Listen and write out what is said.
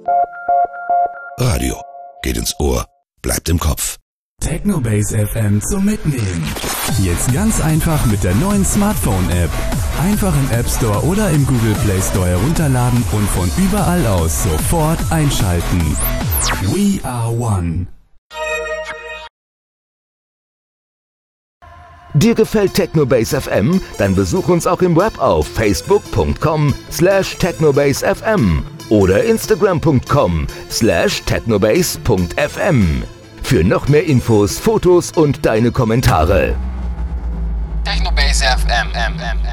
Radio geht ins Ohr, bleibt im Kopf. Technobase FM zum Mitnehmen. Jetzt ganz einfach mit der neuen Smartphone-App. Einfach im App Store oder im Google Play Store herunterladen und von überall aus sofort einschalten. We are one. Dir gefällt Technobase FM? Dann besuch uns auch im Web auf facebook.com/technobasefm oder instagram.com/technobase.fm. Für noch mehr Infos, Fotos und deine Kommentare. Technobase FM.